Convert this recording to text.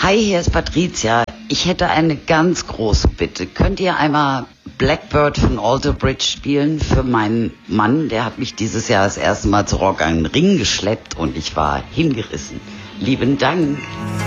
Hi, hier ist Patricia. Ich hätte eine ganz große Bitte. Könnt ihr einmal Blackbird von Alter Bridge spielen für meinen Mann? Der hat mich dieses Jahr das erste Mal zu Rock am Ring geschleppt und ich war hingerissen. Lieben Dank.